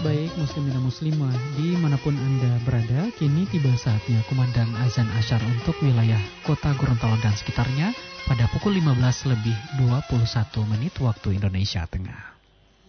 Baik muslimin dan muslimah dimanapun Anda berada, kini tiba saatnya kumandang azan asyar untuk wilayah kota Gorontalo dan sekitarnya pada pukul 15 lebih 21 menit waktu Indonesia Tengah.